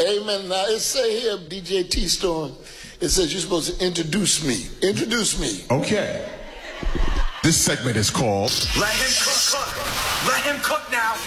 Amen. Now it say here, DJ T-Storm, it says you're supposed to introduce me. Introduce me. Okay. This segment is called Let him cook. Let him cook now.